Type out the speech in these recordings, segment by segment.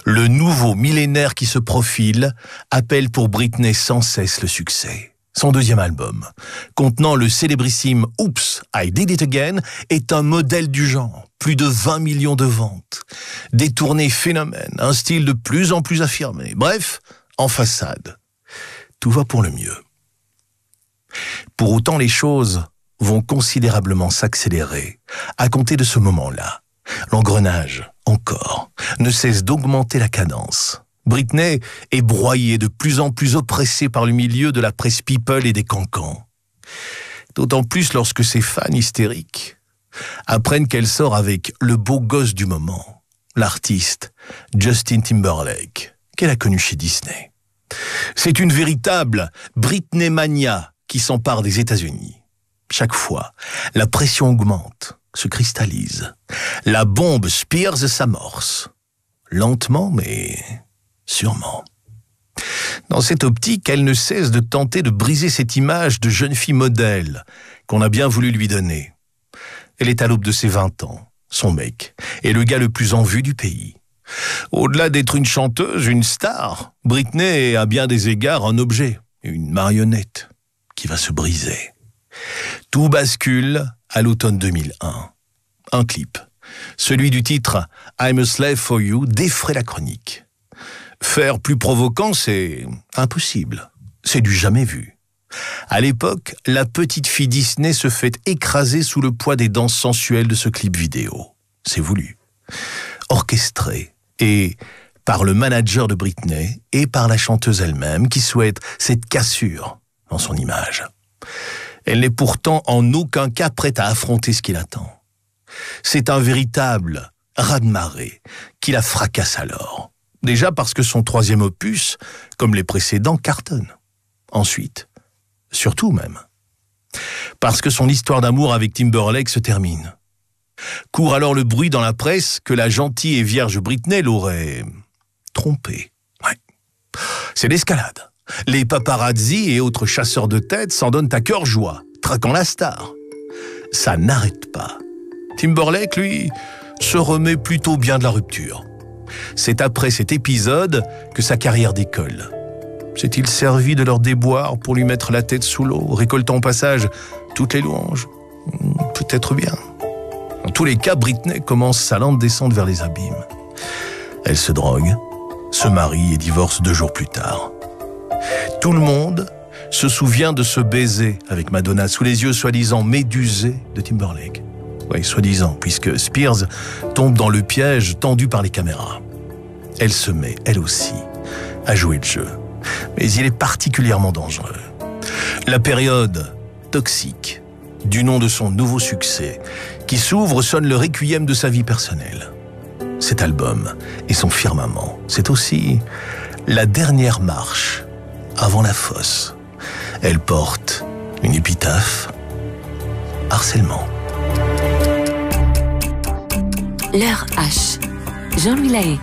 Le nouveau millénaire qui se profile appelle pour Britney sans cesse le succès. Son deuxième album, contenant le célébrissime « Oops, I Did It Again », est un modèle du genre. Plus de 20 millions de ventes. Des tournées phénomènes, un style de plus en plus affirmé. Bref, en façade. Tout va pour le mieux. Pour autant, les choses vont considérablement s'accélérer à compter de ce moment-là. L'engrenage, encore, ne cesse d'augmenter la cadence. Britney est broyée, de plus en plus oppressée par le milieu de la presse people et des cancans. D'autant plus lorsque ses fans hystériques apprennent qu'elle sort avec le beau gosse du moment, l'artiste Justin Timberlake, qu'elle a connu chez Disney. C'est une véritable Britney mania qui s'empare des États-Unis. Chaque fois, la pression augmente, se cristallise. La bombe Spears s'amorce. Lentement, mais sûrement. Dans cette optique, elle ne cesse de tenter de briser cette image de jeune fille modèle qu'on a bien voulu lui donner. Elle est à l'aube de ses 20 ans. Son mec est le gars le plus en vue du pays. Au-delà d'être une chanteuse, une star, Britney est à bien des égards un objet, une marionnette qui va se briser. Tout bascule à l'automne 2001. Un clip, celui du titre « I'm a Slave for You » défraie la chronique. Faire plus provoquant, c'est impossible. C'est du jamais vu. À l'époque, la petite fille Disney se fait écraser sous le poids des danses sensuelles de ce clip vidéo. C'est voulu. Orchestré. Et par le manager de Britney et par la chanteuse elle-même qui souhaite cette cassure dans son image. Elle n'est pourtant en aucun cas prête à affronter ce qui l'attend. C'est un véritable raz-de-marée qui la fracasse alors. Déjà parce que son troisième opus, comme les précédents, cartonne. Ensuite, surtout même, parce que son histoire d'amour avec Timberlake se termine. Court alors le bruit dans la presse que la gentille et vierge Britney l'aurait trompée. Ouais. C'est l'escalade. Les paparazzi et autres chasseurs de tête s'en donnent à cœur joie, traquant la star. Ça n'arrête pas. Timberlake, lui, se remet plutôt bien de la rupture. C'est après cet épisode que sa carrière décolle. S'est-il servi de leur déboire pour lui mettre la tête sous l'eau, récoltant au passage toutes les louanges? Peut-être bien. Dans tous les cas, Britney commence sa lente descente vers les abîmes. Elle se drogue, se marie et divorce 2 jours plus tard. Tout le monde se souvient de ce baiser avec Madonna sous les yeux soi-disant médusés de Timberlake. Oui, soi-disant, puisque Spears tombe dans le piège tendu par les caméras. Elle se met, elle aussi, à jouer le jeu. Mais il est particulièrement dangereux. La période toxique, du nom de son nouveau succès, qui s'ouvre sonne le requiem de sa vie personnelle. Cet album et son firmament, c'est aussi la dernière marche avant la fosse. Elle porte une épitaphe, harcèlement. L'heure H. Jean-Louis Lahaye.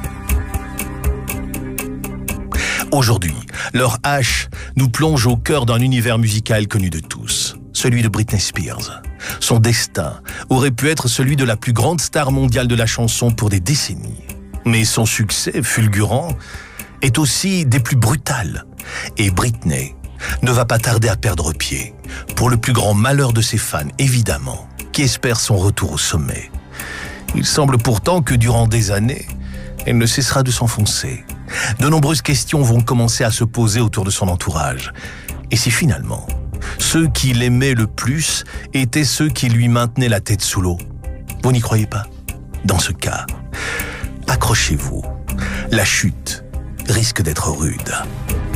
Aujourd'hui, l'heure H nous plonge au cœur d'un univers musical connu de tous, celui de Britney Spears. Son destin aurait pu être celui de la plus grande star mondiale de la chanson pour des décennies. Mais son succès fulgurant est aussi des plus brutales. Et Britney ne va pas tarder à perdre pied, pour le plus grand malheur de ses fans, évidemment, qui espèrent son retour au sommet. Il semble pourtant que durant des années, elle ne cessera de s'enfoncer. De nombreuses questions vont commencer à se poser autour de son entourage. Et si finalement, ceux qui l'aimaient le plus étaient ceux qui lui maintenaient la tête sous l'eau? Vous n'y croyez pas? Dans ce cas, accrochez-vous. La chute risque d'être rude.